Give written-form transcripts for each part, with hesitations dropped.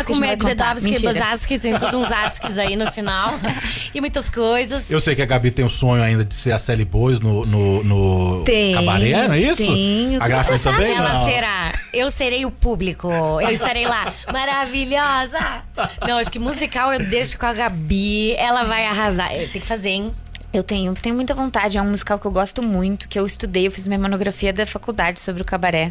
com Medvedovsky, Bozarsky, tem todos uns asks aí no final. E muitas coisas. Eu sei que a Gabi tem o sonho ainda de ser a Sally Boys no cabaré, não é isso? Tenho. A Graça também Ela não. será. Eu serei o público. Eu estarei lá. Maravilhosa! Não, acho que musical eu deixo com a Gabi. Ela vai arrasar. Tem que fazer, hein? Eu tenho muita vontade. É um musical que eu gosto muito, que eu estudei. Eu fiz minha monografia da faculdade sobre o cabaré.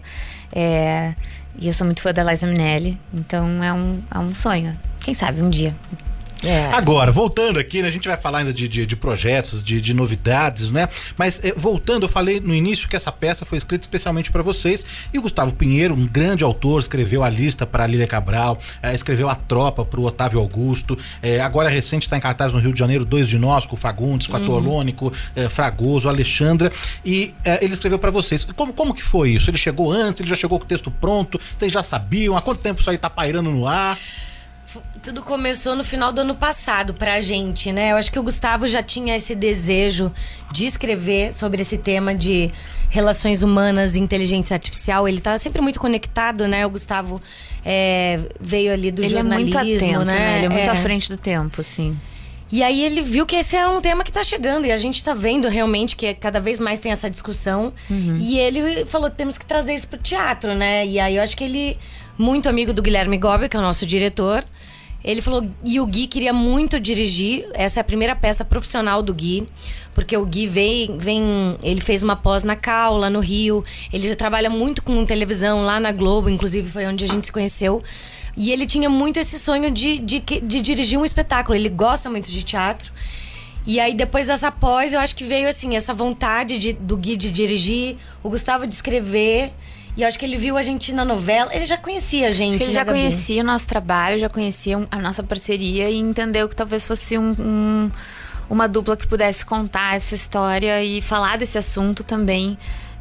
E eu sou muito fã da Liza Minnelli. Então é um sonho. Quem sabe um dia. Agora, voltando aqui, né, a gente vai falar ainda de projetos, de novidades, né? Mas voltando, eu falei no início que essa peça foi escrita especialmente para vocês. E o Gustavo Pinheiro, um grande autor, escreveu A Lista para a Lília Cabral, escreveu A Tropa para o Otávio Augusto. Agora recente está em cartaz no Rio de Janeiro, Dois de Nós, com o Fagundes, com a Torlônico, Fragoso, Alexandra. E ele escreveu para vocês. Como que foi isso? Ele chegou antes? Ele já chegou com o texto pronto? Vocês já sabiam? Há quanto tempo isso aí tá pairando no ar? Tudo começou no final do ano passado pra gente, né? Eu acho que o Gustavo já tinha esse desejo de escrever sobre esse tema de relações humanas e inteligência artificial. Ele tá sempre muito conectado, né? O Gustavo veio ali do jornalismo, ele é muito atento, né? Ele é muito à frente do tempo, assim. E aí ele viu que esse é um tema que tá chegando. E a gente tá vendo realmente que cada vez mais tem essa discussão. E ele falou, temos que trazer isso pro teatro, né? E aí eu acho que ele, muito amigo do Guilherme Gobi, que é o nosso diretor, ele falou, e o Gui queria muito dirigir. Essa é a primeira peça profissional do Gui, porque o Gui ele fez uma pós na Cal, lá no Rio. Ele já trabalha muito com televisão lá na Globo, inclusive foi onde a gente se conheceu. E ele tinha muito esse sonho de dirigir um espetáculo. Ele gosta muito de teatro. E aí, depois dessa pós, eu acho que veio, assim, essa vontade do Gui de dirigir, o Gustavo de escrever. E eu acho que ele viu a gente na novela. Ele já conhecia a gente, ele já conhecia o nosso trabalho, já conhecia a nossa parceria e entendeu que talvez fosse uma dupla que pudesse contar essa história e falar desse assunto também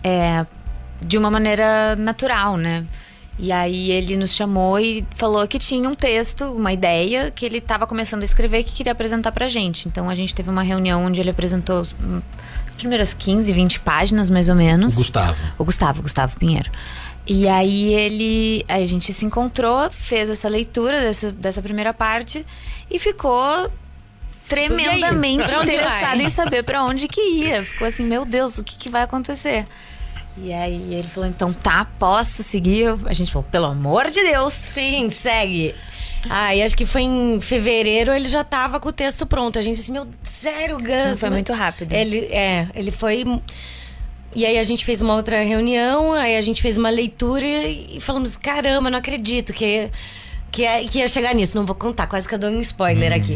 de uma maneira natural, né? E aí ele nos chamou e falou que tinha um texto, uma ideia que ele estava começando a escrever e que queria apresentar pra gente. Então a gente teve uma reunião onde ele apresentou as primeiras 15, 20 páginas, mais ou menos. O Gustavo Pinheiro. E aí a gente se encontrou, fez essa leitura dessa primeira parte e ficou tremendamente interessado em saber pra onde que ia. Ficou assim, meu Deus, o que vai acontecer? E aí ele falou, então tá, posso seguir? A gente falou, pelo amor de Deus. Sim, segue. E acho que foi em fevereiro, ele já tava com o texto pronto. A gente disse, meu, sério, Gus? Não, foi muito rápido. Ele foi... E aí a gente fez uma outra reunião, aí a gente fez uma leitura e falamos, caramba, não acredito que ia chegar nisso. Não vou contar, quase que eu dou um spoiler aqui.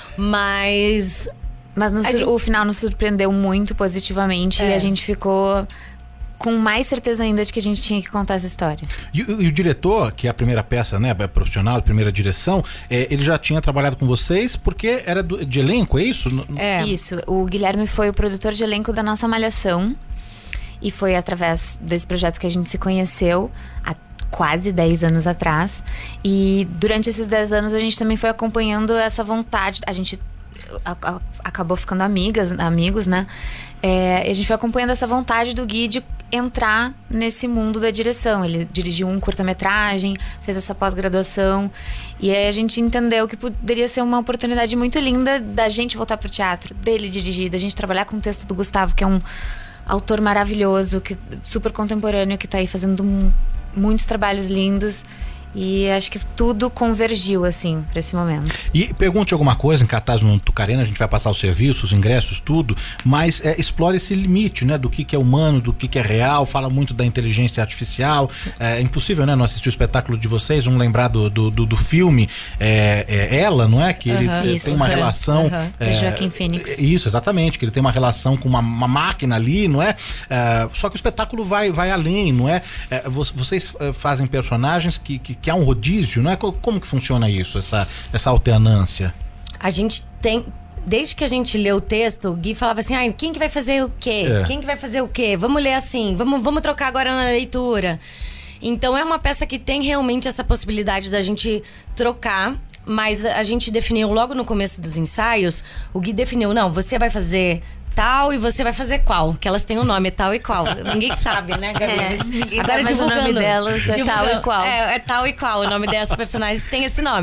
Mas o final nos surpreendeu muito positivamente e a gente ficou com mais certeza ainda de que a gente tinha que contar essa história. E o diretor, que é a primeira peça, né, profissional, a primeira direção, ele já tinha trabalhado com vocês porque era de elenco, é isso? Isso, o Guilherme foi o produtor de elenco da nossa Malhação e foi através desse projeto que a gente se conheceu há quase 10 anos atrás. E durante esses 10 anos a gente também foi acompanhando essa vontade. A gente acabou ficando amigos, né? A gente foi acompanhando essa vontade do Gui de entrar nesse mundo da direção. Ele dirigiu um curta-metragem, fez essa pós-graduação. E aí a gente entendeu que poderia ser uma oportunidade muito linda da gente voltar pro teatro, dele dirigir, da gente trabalhar com o texto do Gustavo, que é um autor maravilhoso, super contemporâneo, que tá aí fazendo muitos trabalhos lindos. E acho que tudo convergiu, assim, pra esse momento. E pergunte alguma coisa em cartaz no Tucarena, a gente vai passar os serviços, os ingressos, tudo, mas explore esse limite, né, do que é humano, do que é real, fala muito da inteligência artificial. É impossível, né, não assistir o espetáculo de vocês, vamos lembrar do filme Ela, não é? Que ele tem uma relação... de Joaquim Phoenix. Isso, exatamente, que ele tem uma relação com uma máquina ali, não é? Só que o espetáculo vai além, não é? Vocês fazem personagens que há um rodízio, não é? Como que funciona isso, essa alternância? A gente tem... Desde que a gente leu o texto, o Gui falava assim, quem que vai fazer o quê? Quem que vai fazer o quê? Vamos ler assim, vamos trocar agora na leitura. Então é uma peça que tem realmente essa possibilidade da gente trocar, mas a gente definiu logo no começo dos ensaios, o Gui definiu, não, você vai fazer tal e você vai fazer qual? Que elas têm um nome, tal e qual. Ninguém sabe, né, Gabi? Ninguém sabe, mas o nome delas é tal e qual. É tal e qual. O nome dessas personagens tem esse nome.